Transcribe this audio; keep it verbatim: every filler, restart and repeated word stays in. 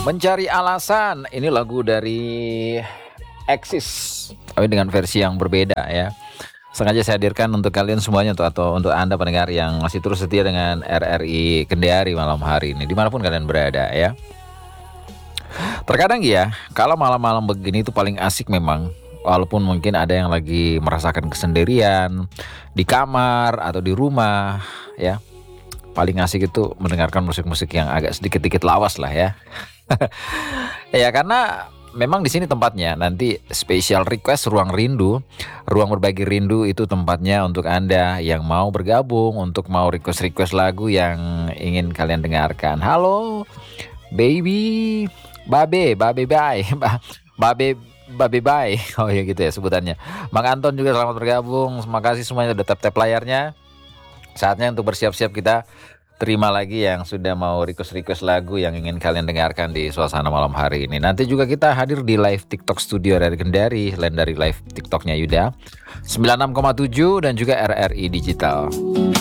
Mencari alasan, ini lagu dari Axis, tapi dengan versi yang berbeda ya. Sengaja saya hadirkan untuk kalian semuanya untuk atau untuk Anda pendengar yang masih terus setia dengan R R I Kendari malam hari ini, dimanapun kalian berada ya. Terkadang ya, kalau malam-malam begini itu paling asik memang. Walaupun mungkin ada yang lagi merasakan kesendirian di kamar atau di rumah ya. Paling asik itu mendengarkan musik-musik yang agak sedikit-sedikit lawas lah ya. Ya karena memang di sini tempatnya nanti special request ruang rindu, ruang berbagi rindu itu tempatnya untuk Anda yang mau bergabung, untuk mau request-request lagu yang ingin kalian dengarkan. Halo, baby, babe, babe, bye, babe, babe, bye. Oh ya gitu ya sebutannya. Mang Anton juga selamat bergabung. Terima kasih semuanya udah tap-tap layarnya. Saatnya untuk bersiap-siap kita terima lagi yang sudah mau request-request lagu yang ingin kalian dengarkan di suasana malam hari ini. Nanti juga kita hadir di live TikTok studio dari Kendari, selain dari live TikToknya Yuda sembilan puluh enam koma tujuh dan juga R R I Digital.